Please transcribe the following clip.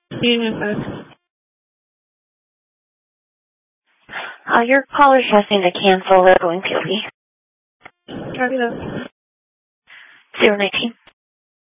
Your call is requesting to cancel. They're going to be Copy that. 019.